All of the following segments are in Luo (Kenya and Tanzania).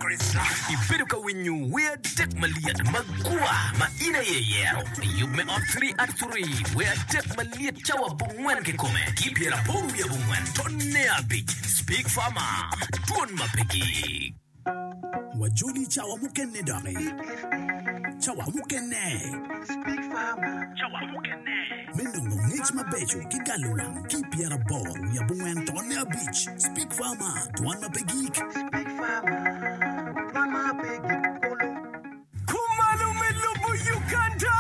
Ibedo ka winyu wea tek maliat magua ma ina ye yero. Yume on 3 at 3 wea tek maliat chawa bungwen ke kome. Keep yera boru ya bungwen tonne abit. Speak Farmer tuon mapegi. Wajuli chawa mukene dare. Chawa mukene. Speak Farmer. Chawa mukene. Menongo ngich mabecho kigaluram keep yera boru ya bungwen tonne beach. Speak Farmer tuon mapegi. Speak Farmer. Mama Peggy Kolo. Kumalo melubu Uganda.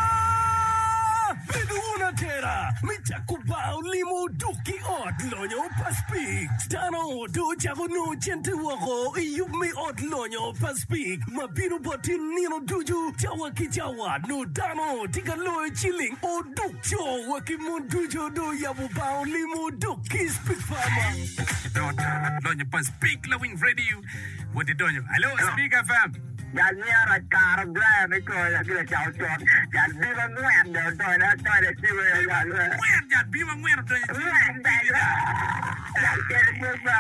Biduna tera. Mitakubao limo duki od lonyo paspik. Dano do jago no chente wako. Yume od lonyo paspik. Mabino botin nino duju. Jawa ki jawa no dano. Tika loe chilling o duk cho. Waki mo dujo do yabu bao limo duki Speak Farmer. Lonyo paspik loving radio. What you doing? Hello, Speak FM. Yan niya car brand ko ya kila chao chon. Yan di ba ngwan do na siwe yan. Where that be my where to Yan da. Yan kele mo ba.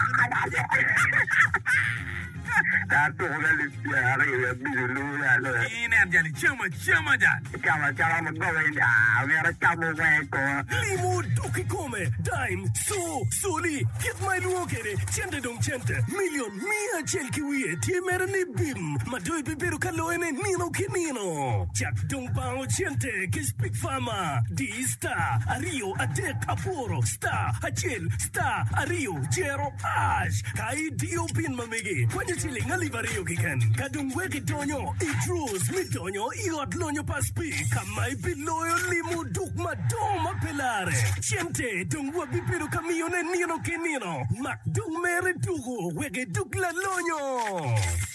Da to ga li ya re ya bi lu ya lo. in and jali chama that. Chama mo go ya. Me ra chamo we ko. Limo duki come. Dime so soli. Get my luokere. Chente dong chente. Million mia chelki wie. Timera ni bim. Madoi beberu kaloene nino kinino. Jack dong bao chente. Ke Speak Farmer. Di star. Ario adek aporo. Star. Achel. Star. Ario. Jero ash. Kai dio pin mamegi. Kwenye chili ngalivario kiken. Kadung weke donyo. Idrus midonyo. Iot lonyo paspi. Kamai biloyo limo duk madoma pelare. Chente. Dong wabiperu kamione nino kinino. Mak dung mere dugo. Weke duk la lonyo.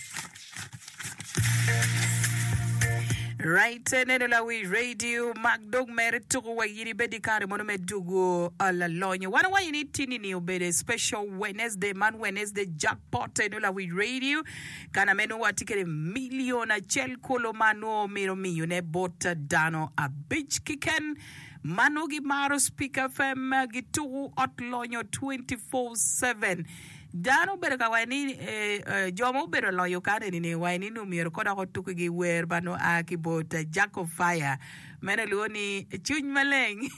Right, neno la we radio magdog mere tuko wa yiri bedi kare mono me dugo ala lonyo. Wana wa yini tini ni obede special Wednesday man Wednesday jackpot neno la we radio. Kana meno wa tikere miliona chel kolo mano miro ne bota dano a beach kiken. Mano gi maro Speak FM gitu ot lonyo 24/7. Dano bere ka wani jomo bere loyo kane ni wani numero koda ko tuki wer bano akibota Jack of Fire mene luoni chuny maleng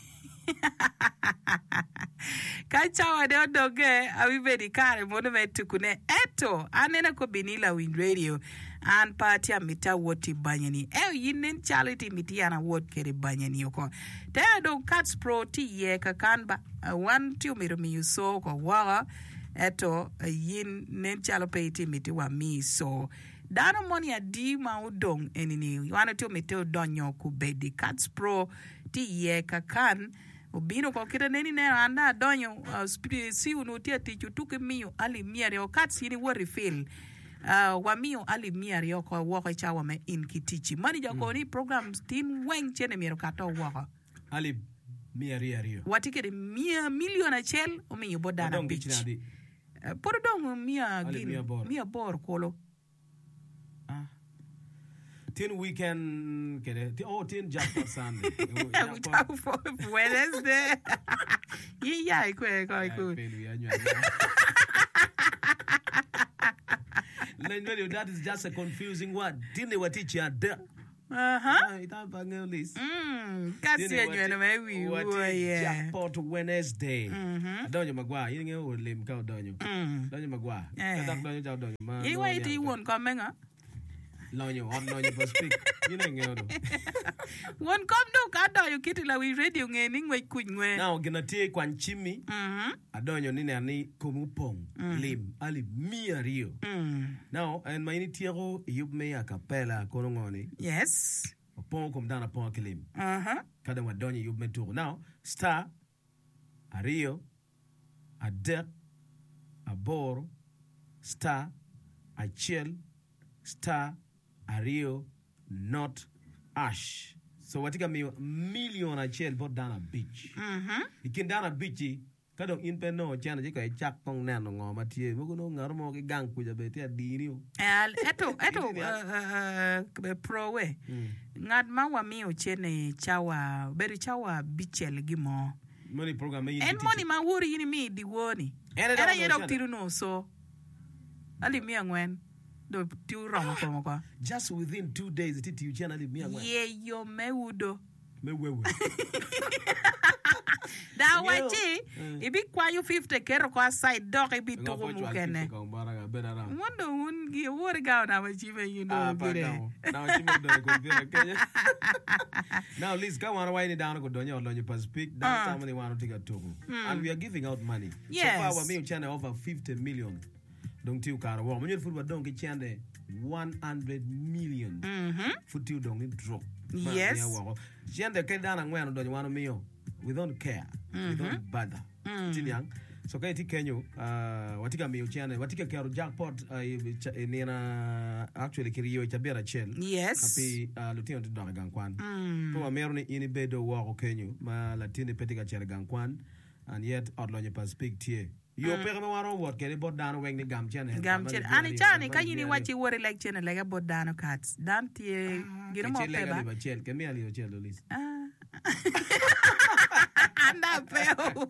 kachawa de odoge awibedi kare mono metukune eto anena ko binila win radio an party amita woti banyani yinen charity mitiana wot kere banyani yoko te do cats pro ti ye ka kanba one tu miro mi so ko wa eto yin nen chalo peiti miti wa mi so dano moni adi ma udong enini wana tu miti udonyo kubedi cats pro ti ye kakan ubino ko kira neni ne anda donyo si unutia tichu tuke miyo ali miari o cats yini wo refill wa miyo ali miari o ko wako chawa me in kitichi mani jako ni programs tin weng chene miero kato wako ali miari ario watikere miliona chel o miyo bodana beach por dong mia bor kolo tin weekend kede tin jackpot Sunday jackpot for Wednesday yeah kwe that is just a confusing word tin they were teaching there kasi yenye me wi jackpot Wednesday donyo magwa yinge olim ka donyo magwa kadak donyo jaw donyo ma iwa iti won komenga lonyo Speak yinge odo won kom do ka donyo kitila wi radio ngeni ngwe kunywe now gina tie kwan chimi adonyo nini ani komupong lim ali miario now and my ni tiego yub me acapella konongoni yes pon kom dana pon kilim kada wadonyo yub me tour now star ario adek aboro star achel star ario not ash so watika million achel bot dana beach ikin dana beach kadong in pe no chana je ka chak tong neno ngoma tie mo no ngar mo ki gang ku jabe tie diri eto pro we ngad ma wa mi o chene chawa beri chawa bichel gimo money program en money ma wuri yini mi di woni era yero tiru no so ali mi angwen do tiu romo komo kwa Just within 2 days, it you channel me and ye yo me udo me wewe. da wachi ibi kwa you 50 kero kwa side dog ibi to mu kene wonder un gi wor ga na wachi me you know gire now Liz come on why down go donyo lonyo Pacific that time they want to take a tour and we are giving out money. Yes. So far we channel over 50 million. Don't you car wo mun football don ke chande 100 million foot you don't drop. Yes. Chande ke dana ngweno donyo wano mio. We don't care. We don't bother. Tiniang. So kaya ti Kenyo, watika mio chane, watika kero jackpot nina actually kiriyo itabera chel. Yes. Happy lutino tu dora gankwan. Pwa meron ni ini bedo wako Kenyo, ma latini petika chere gankwan, and yet Outlaw Pacific tie. Yo pega me waro what kere bot dano weng ni gam chane. Gam chene ani chane kanyi ni wachi wore like chene like bot dano cats. Dan tie gino mo peba. Chel kemi ali yo chel Liz. Anda peo.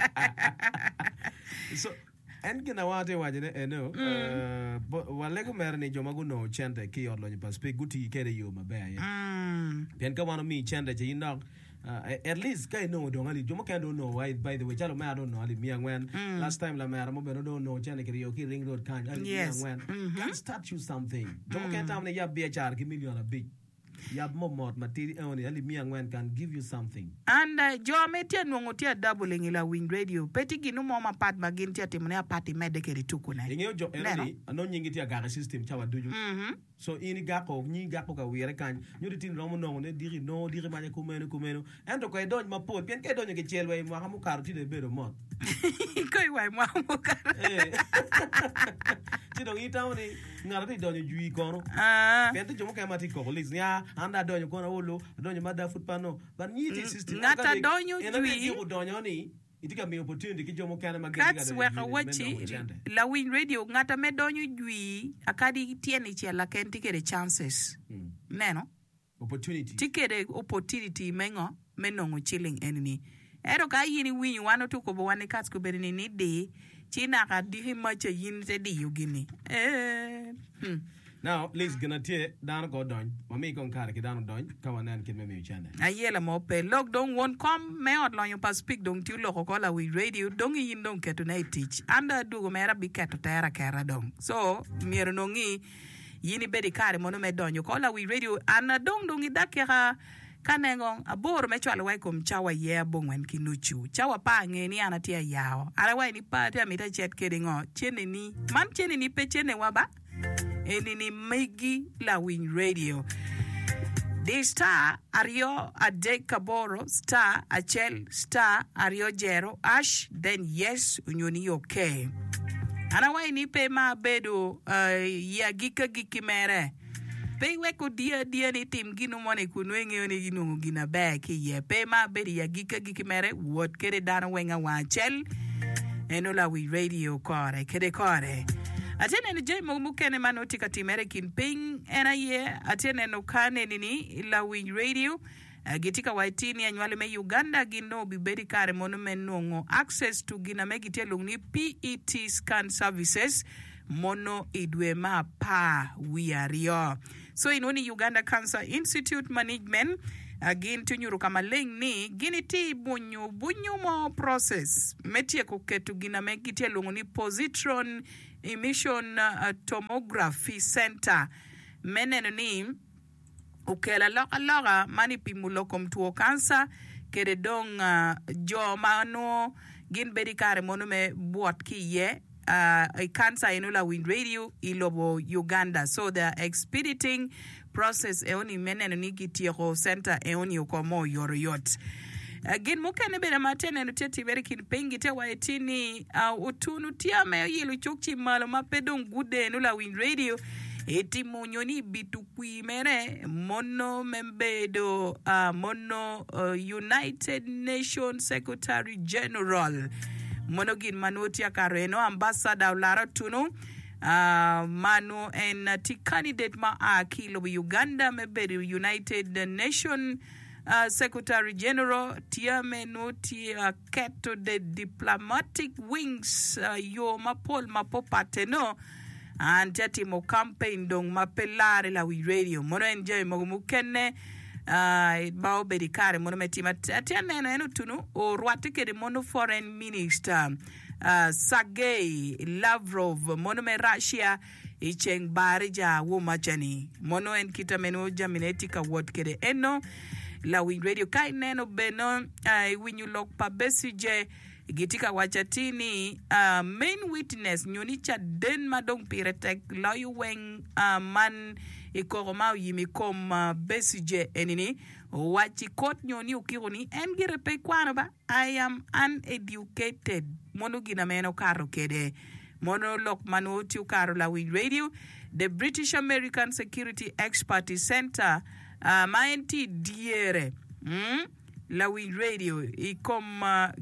So en kina wate wajene eno walego merni jomagu no chente ki Outlaw Pacific guti kere yo maber ya. Pen ka wano mi chente che indok at least kai no don't ali joma kan don't know why by the way chalo me I don't know ali mi angwen last time la me mo beno don't know chente kere yo ki ring road kan ali mi angwen can start you something joma kan tamne ya be char ki million a big ya mo mot material only ali mi angwen can give you something and joma tia nwongo tia doubling ila Wind Radio peti ginu mo ma pat magin tia timne a party medicare tukune ingeyo jo enoni ano nyingi tia gar system chawa duju so ini gako ni gako ka wire kan nyudi tin romo no ne diri manya kumeno endo ko edon ma pot pien ke donyo ke chelwe mo hamu karti de bero mot koi wai mo kar ti do ita oni ngarati donyo jui kono pien to jomo ka mati ko lis nya anda donyo kono wolo donyo mada foot pano but ni ti system ngata donyo jui donyo ni itika mi opportunity ki jomo kana magari that's where wachi la Wind Radio ngata me donyo jui akadi tieni chela kenti kere chances neno opportunity tikere opportunity mengo menongo chilling enni ero ka yini winyu wano to ko bo wane kats ko berini ni de china ka di macha yin te di yugini now let's gonna tie down go don mami kon kare ki down don ka wanan ki me channel ayela mo pe log don won come me Outlaw Pacific don ti lo ko la Wind Radio don yin don keto na teach anda dugo mera bi keto tera kera don so miero no ngi yini bedi kare mono me donyo ko la Wind Radio ana don idakera kanengo abor me chwalo wai kom chawa ye bongwen kinuchu chawa pa ngeni ana tia yao ara wai ni pa tia mita chet kedingo chene ni pe chene waba enini megi la Wind Radio the star ario ade kaboro star achel star ario jero ash then yes unyoni okay ana wai ni pe ma bedo ya giki mere pe we ko dia ni tim ginu mone kunwenge oni ginu gina back ye pe ma bedo ya giki mere wot kere dana wenga wachel eno la Wind Radio kore atene ni jay mo mukene manoti katimere kin ping ena ye atene no kane nini la Wind Radio gitika waitini anywale me Uganda gino bibedi kare mono menongo access to gina megitia lungni PET scan services mono idwe ma pa wiario so inoni Uganda Cancer Institute Management again tunyuru kama leng ni gini ti bunyu mo process metie kuketu gina megitia lungni positron emission tomography center meneno ni ukela loka mani pimulo komtuo kansa kere dong jo mano gin bedi kare mono me buat ki ye cancer inula Wind Radio ilobo Uganda so the expediting process eoni meneno ni gitiero center eoni ukomo yoroyot again mukene bena matene no teti very kin pengi te waetini utunu tiame yilu chukchi malo mapedong gude no la Wind Radio eti monyoni bitukwi mere mono membedo mono United Nations Secretary General monogin manotia kareno ambassador lara tunu manu en ti candidate ma akilo Uganda membedo United Nation Secretary General tiame noti keto the diplomatic wings yo mapol mapopateno an jatimo campaign dong mapelare la wi radio mono en je mo mukenne bao bedi kare mono metima atiane eno tunu o rwate kede mono foreign minister Sergei Lavrov mono me Russia icheng barija wo machani mono en kita meno jamineti ka word kede eno la wi radio kai neno beno winyu lok pa besije gitika wachatini main witness nyoni cha den madong piretek layu weng man ikoroma yimi kom besije enini wachi kot nyoni ukironi engire pe kwana ba I am uneducated mono gina meno karo kede mono lok mano tiu karo la wi radio the British American Security Expertise Center maenti diere la wi radio ikom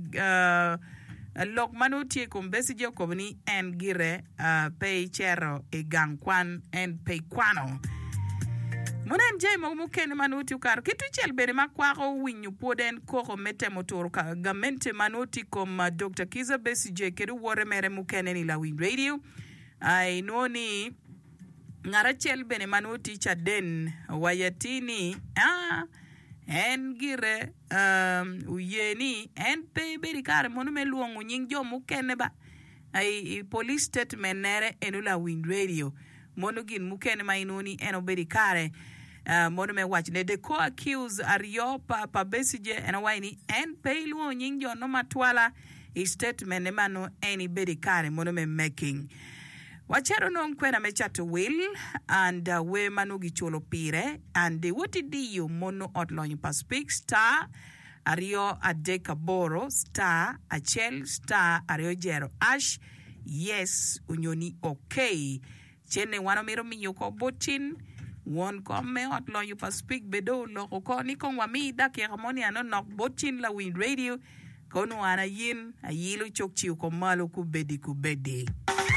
lok manuti kom besije komni en gire pay chero e gangkwan en pay kwano monen je mo muken manuti kar kitu chel bere makwaro winyu poden ko mete motor ka gamente manuti kom Dr. Kiza Besije kedu wore mere muken ni la wi radio ai noni ngara chel bene manuti chaden wayatini en gire uyeni en pe beri kare mono me luongo nying jo mukene ba ai police statement nere enula wind radio mono gin mukene ma inoni eno beri kare mono me watch ne de co accuse Ario pa besije eno waini en pe luongo nying jo no matwala statement ne mano eni beri kare mono me making wachero non kwena mechato will and we manugi cholo pire and what did you mono outlawing pa speak star Ario Adeka Boro star Achel star Ario Jero Ash yes unyoni okay chene wano miro miyoko botin won come outlawing pa speak bedo loko ko ni kong wami da kia kamoni ano nok botin la wind radio kono wana yin ayilu chokchi ukomalo kubedi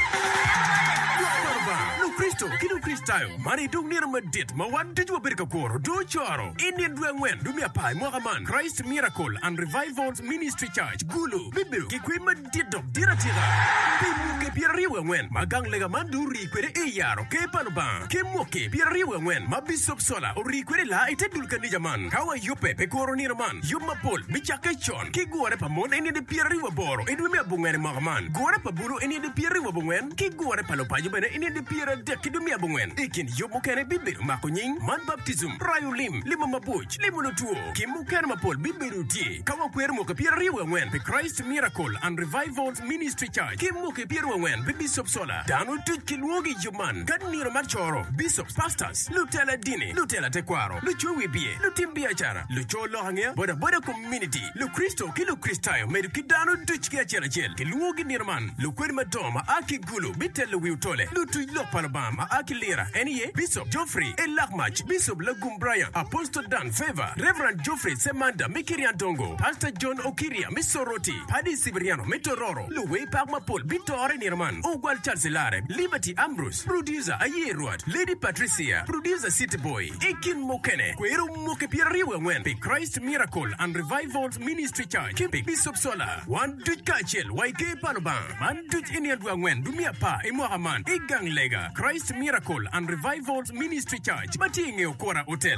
Lu Cristo, kinu Cristayo, mani dung nira medit, mawan tejua berka koro, do choro, Indian duangwen, dumia pai, mohaman, Christ Miracle and Revival's Ministry Church, Gulu, Bibiru, kikwi medit dok, diratira, Bimu ke piariwa wen, magang lega manduri kwere eyaro, ke panuban, ke moke, piariwa wen, ma Bishop Sola, ori kwere la, ite dulka nijaman, kawa yope, pe koro niraman, yuma pol, bichake chon, ki guare pa mon, eni de piariwa boro, edumia bungwen mohaman, guare pa bulu, eni de piariwa bungwen, ki guare pa lopaji bene, eni de piara deki dumia bungwen ikin yomo kene bibiru makonying man baptism rayu lima mabuch limo notuo kimu kene mapol bibiru tie kawa kwer mo ke piara riwa ngwen pe Christ Miracle and Revival's Ministry Church kimu ke piara ngwen pe Bishop Sola danu tuch kilwogi yuman kadniro machoro bishops pastors lutela dini lutela tekwaro lucho wibie lutimbia chara lucho lohangea boda community lu Kristo kilu Kristayo medu kidanu tuch kia chel kilwogi nirman lu kwer madoma aki gulu bitelu wiutole lutu Palabama Akilira Eniye Bishop Geoffrey Elakmach Bishop Lagum Brian Apostle Dan Favor Reverend Geoffrey Semanda Mikirian Dongo Pastor John Okiria Misoroti Paddy Siberiano Metororo Louis Pagmapol Bitore Nirman Ogwal Chancelare Liberty Ambrose Producer Ayerwat Lady Patricia Producer City Boy Ekin Mokene Kweru Moke Piariwe Wen Pe Christ Miracle and Revival's Ministry Church Kimpe Bishop Sola One Duch Kachel Waike Palabam Man Duch Indian Wen Dumia Pa Emohaman Egang Lega Christ Miracle and Revival's Ministry Church Matinge Okora Hotel